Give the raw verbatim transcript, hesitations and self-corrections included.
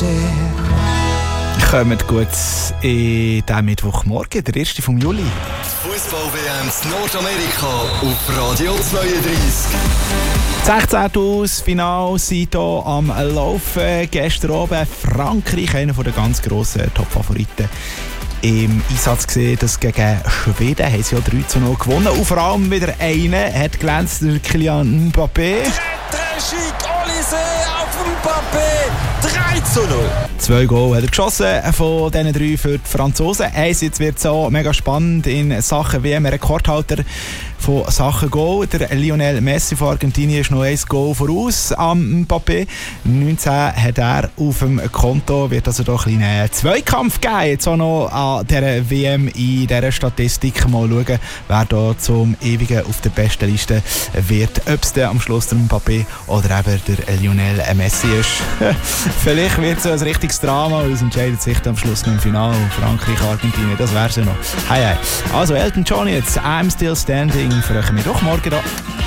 Kommt gut in diesem Mittwochmorgen, der erste vom Juli. Fußball-W M in Nordamerika auf Radio zweiunddreissig. sechzehnte aus, Final sind hier am Laufen. Gestern oben Frankreich, einer der ganz grossen Top-Favoriten im Einsatz gesehen, das gegen Schweden haben sie ja drei zu null gewonnen. Und vor allem wieder einer hat glänzt, der Kylian Mbappé. Schick, Olise auf Mbappé, drei zu null. Zwei Goal hat er geschossen von diesen drei für die Franzosen. Eins, jetzt wird es auch mega spannend in Sachen W M-Rekordhalter von Sachen Goal. Der Lionel Messi von Argentinien ist noch ein Goal voraus am Mbappé. neunzehn hat er auf dem Konto. Wird also doch ein kleiner Zweikampf geben. Jetzt auch noch an dieser W M in dieser Statistik. Mal schauen, wer da zum Ewigen auf der besten Liste wird. Ob es dann am Schluss der Mbappé oder eben der Lionel Messi ist. Vielleicht wird es so ein richtiges Drama und es entscheidet sich dann am Schluss noch im Finale. Frankreich, Argentinien, das wär's ja noch. Hey, hey. Also Elton John jetzt, I'm Still Standing. Für euch Mittwochmorgen da.